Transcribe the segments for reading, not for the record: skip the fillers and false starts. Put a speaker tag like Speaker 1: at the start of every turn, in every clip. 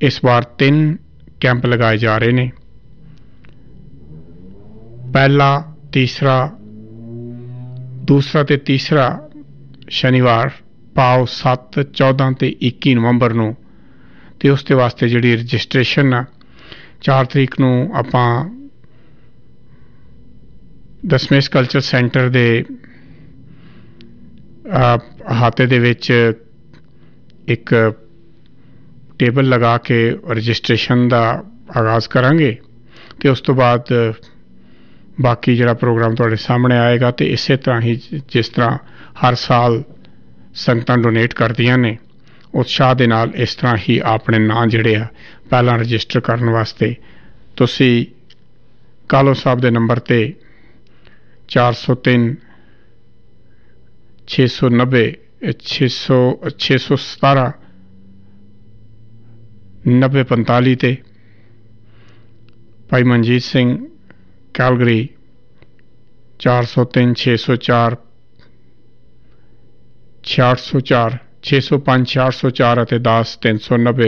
Speaker 1: इस बार 3 कैंप लगाए जा रहे हैं। पहला, तीसरा, दूसरा ते तीसरा शनिवार भाव 7, 14 ते 21 नवंबर नूं ते उस दे वास्ते जिहड़ी रजिस्ट्रेशन आ 4 तरीक नूं आपां दशमेश कल्चर सेंटर दे अहाते दे विच एक टेबल लगा के रजिस्ट्रेशन का आगाज़ करांगे ते उस तो बाद बाकी जिहड़ा प्रोग्राम तुहाडे सामने आएगा। तो इस तरह ही जिस तरह हर साल संगतां डोनेट करदियां ने उत्साह दे नाल इस तरह ही अपने नाम जिहड़े आ पहलां रजिस्टर करन वास्ते तुसीं कालो साहब दे नंबर ते 403 690 617 9045 ते भाई मनजीत सिंह कैलगरी 403 604 6604 605 6604 ਅਤੇ 10 390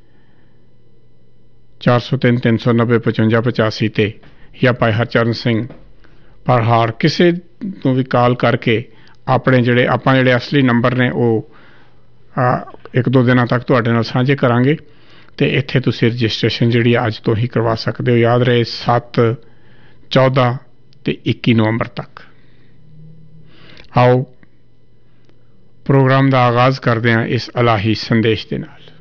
Speaker 1: 403 390 55 85 ਤੇ ਜਾਂ ਭਾਈ ਹਰਚਰਨ ਸਿੰਘ ਪਰਹਾਰ ਕਿਸੇ ਨੂੰ ਵੀ ਕਾਲ ਕਰਕੇ ਆਪਣੇ ਜਿਹੜੇ ਅਸਲੀ ਨੰਬਰ ਨੇ ਉਹ 1-2 ਦਿਨਾਂ ਤੱਕ ਤੁਹਾਡੇ ਨਾਲ ਸਾਂਝੇ ਕਰਾਂਗੇ ਤੇ ਇੱਥੇ ਤੁਸੀਂ ਰਜਿਸਟ੍ਰੇਸ਼ਨ ਜਿਹੜੀ ਅੱਜ ਤੋਂ ਹੀ ਕਰਵਾ ਸਕਦੇ ਹੋ। ਯਾਦ ਰਹੇ 7, 14 ਤੇ 21 ਨਵੰਬਰ ਤੱਕ। आओ प्रोग्राम का आगाज़ करते हैं इस इलाही संदेश के नाल।